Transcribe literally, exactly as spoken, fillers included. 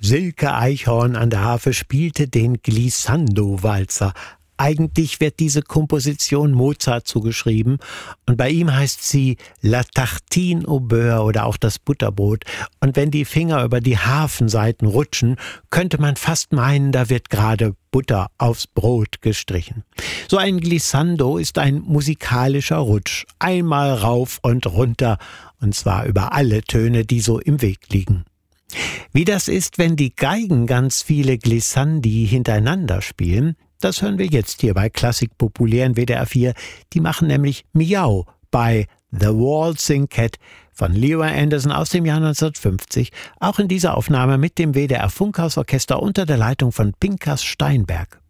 Silke Eichhorn an der Harfe spielte den Glissando-Walzer. Eigentlich wird diese Komposition Mozart zugeschrieben und bei ihm heißt sie La Tartine au Beurre oder auch das Butterbrot. Und wenn die Finger über die Harfensaiten rutschen, könnte man fast meinen, da wird gerade Butter aufs Brot gestrichen. So ein Glissando ist ein musikalischer Rutsch, einmal rauf und runter, und zwar über alle Töne, die so im Weg liegen. Wie das ist, wenn die Geigen ganz viele Glissandi hintereinander spielen, das hören wir jetzt hier bei Klassik populär in W D R vier. Die machen nämlich Miau bei The Waltzing Cat von Leroy Anderson aus dem Jahr neunzehnhundertfünfzig. Auch in dieser Aufnahme mit dem W D R Funkhausorchester unter der Leitung von Pinkas Steinberg.